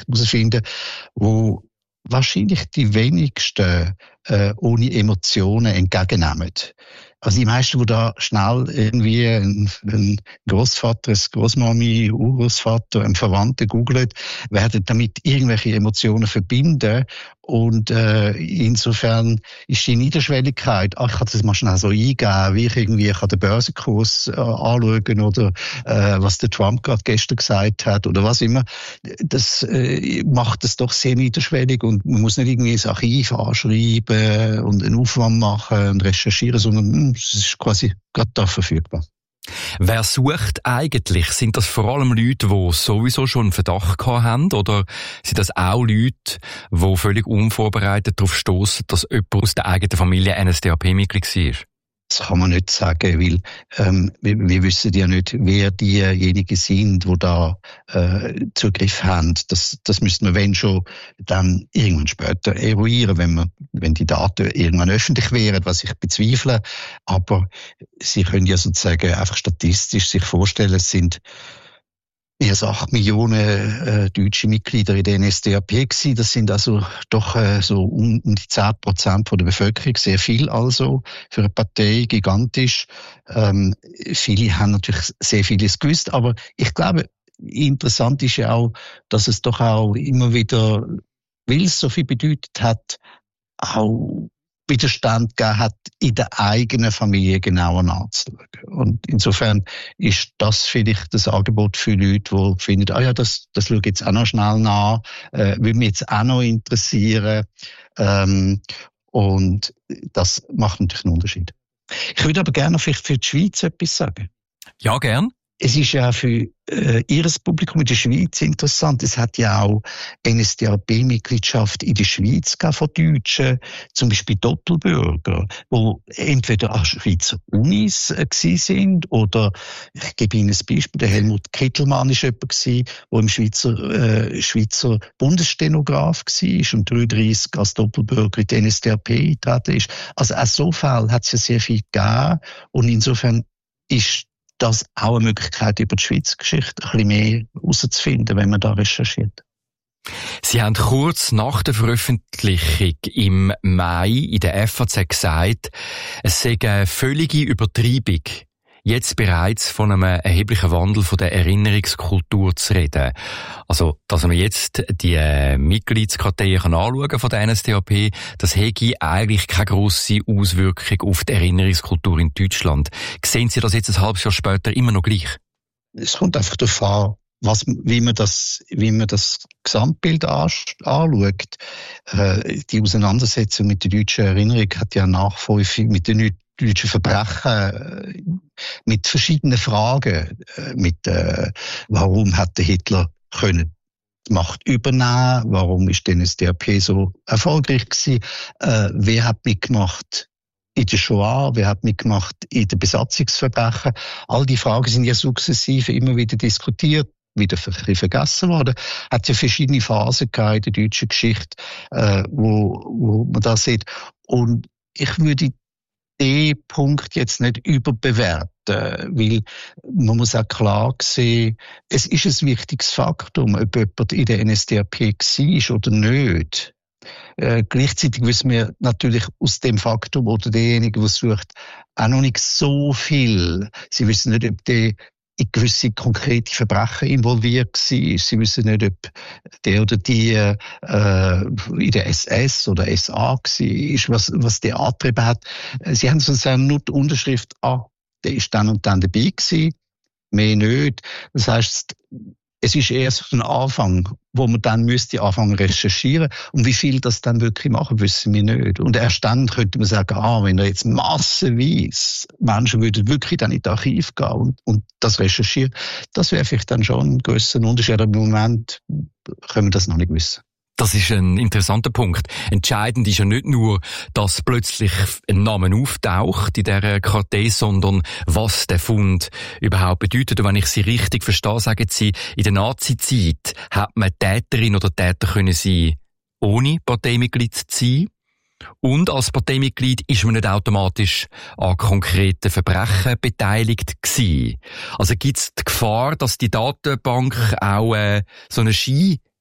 herausfinden, wo wahrscheinlich die wenigsten ohne Emotionen entgegennehmen. Also die meisten, die da schnell irgendwie ein Großvater, eine Großmami, Urgroßvater, einen Verwandten googelt, werden damit irgendwelche Emotionen verbinden. Und insofern ist die Niederschwelligkeit, ich kann das mal schnell so eingeben, wie ich kann den Börsenkurs anschauen oder was der Trump gerade gestern gesagt hat oder was immer, das macht es doch sehr niederschwellig und man muss nicht irgendwie ein Archiv anschreiben und einen Aufwand machen und recherchieren, sondern es ist quasi gerade da verfügbar. Wer sucht eigentlich? Sind das vor allem Leute, die sowieso schon einen Verdacht gehabt haben? Oder sind das auch Leute, die völlig unvorbereitet darauf stoßen, dass jemand aus der eigenen Familie NSDAP-Mitglied war? Das kann man nicht sagen, weil wir wissen ja nicht, wer diejenigen sind, die da Zugriff haben. Das müssten wir, wenn schon, dann irgendwann später eruieren, wenn die Daten irgendwann öffentlich wären, was ich bezweifle. Aber Sie können ja sozusagen einfach statistisch sich vorstellen, es sind mehr als 8 Millionen deutsche Mitglieder in der NSDAP gewesen. Das sind also doch so um die 10% von der Bevölkerung. Sehr viel also für eine Partei, gigantisch. Viele haben natürlich sehr vieles gewusst, aber ich glaube, interessant ist ja auch, dass es doch auch immer wieder, weil es so viel bedeutet hat, auch Widerstand gegeben hat, in der eigenen Familie genauer nachzuschauen. Und insofern ist das vielleicht das Angebot für Leute, die finden, das schaue ich jetzt auch noch schnell nach, würde mich jetzt auch noch interessieren. Und das macht natürlich einen Unterschied. Ich würde aber gerne vielleicht für die Schweiz etwas sagen. Ja, gern. Es ist ja für Ihres Publikum in der Schweiz interessant. Es hat ja auch NSDAP-Mitgliedschaft in der Schweiz gegeben von Deutschen, zum Beispiel Doppelbürger, die entweder an Schweizer Unis sind oder, ich gebe Ihnen ein Beispiel, der Helmut Kittelmann war jemand, der im Schweizer Bundesstenograf war und 33 als Doppelbürger in die NSDAP eingetreten ist. Also auch so Fälle hat es ja sehr viel gegeben und insofern ist das auch eine Möglichkeit, über die Schweizer Geschichte ein bisschen mehr herauszufinden, wenn man da recherchiert. Sie haben kurz nach der Veröffentlichung im Mai in der FAZ gesagt, es sei eine völlige Übertreibung, jetzt bereits von einem erheblichen Wandel von der Erinnerungskultur zu reden. Also, dass man jetzt die Mitgliedskarteien anschauen kann von der NSDAP, das hätte eigentlich keine grosse Auswirkung auf die Erinnerungskultur in Deutschland. Sehen Sie das jetzt ein halbes Jahr später immer noch gleich? Es kommt einfach darauf an, wie man das Gesamtbild anschaut. Die Auseinandersetzung mit der deutschen Erinnerung hat ja nachfolgend mit den deutschen Verbrechen, mit verschiedenen Fragen, warum hat der Hitler können die Macht übernehmen, warum ist die NSDAP so erfolgreich gewesen, wer hat mitgemacht in der Shoah, wer hat mitgemacht in den Besatzungsverbrechen. All die Fragen sind ja sukzessive immer wieder diskutiert, wieder ein bisschen vergessen worden. Hat ja verschiedene Phasen gehabt in der deutschen Geschichte, wo man das sieht. Und ich würde den Punkt jetzt nicht überbewerten, weil man muss auch klar sehen, es ist ein wichtiges Faktum, ob jemand in der NSDAP war oder nicht. Gleichzeitig wissen wir natürlich aus dem Faktum oder derjenige, der sucht, auch noch nicht so viel. Sie wissen nicht, ob der in gewisse konkrete Verbrechen involviert war. Sie wissen nicht, ob der oder die in der SS oder SA war, was der angetrieben hat. Sie haben sozusagen nur die Unterschrift, der ist dann und dann dabei gewesen, mehr nicht. Das heisst, es ist erst ein Anfang, wo man dann müsste anfangen recherchieren. Und wie viel das dann wirklich machen, wissen wir nicht. Und erst dann könnte man sagen, wenn da jetzt massenweise Menschen würden wirklich dann in das Archiv gehen und das recherchieren, das wäre vielleicht dann schon ein gewisser Unterschied. Aber im Moment können wir das noch nicht wissen. Das ist ein interessanter Punkt. Entscheidend ist ja nicht nur, dass plötzlich ein Name auftaucht in dieser Kartei, sondern was der Fund überhaupt bedeutet. Und wenn ich Sie richtig verstehe, sagen Sie, in der Nazi-Zeit hat man Täterin oder Täter können sein, ohne Parteimitglied zu sein. Und als Parteimitglied ist man nicht automatisch an konkreten Verbrechen beteiligt gewesen. Also gibt es die Gefahr, dass die Datenbank auch so eine